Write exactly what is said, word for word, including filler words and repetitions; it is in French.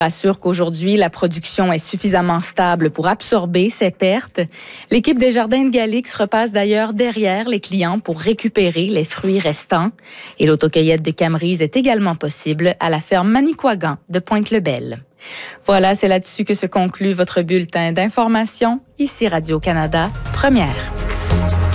Assure qu'aujourd'hui, la production est suffisamment stable pour absorber ces pertes. L'équipe des Jardins de Galix repasse d'ailleurs derrière les clients pour récupérer les fruits restants. Et l'autocueillette de Camerise est également possible à la ferme Manicouagan de Pointe-le-Bel. Voilà, c'est là-dessus que se conclut votre bulletin d'information. Ici Radio-Canada, première.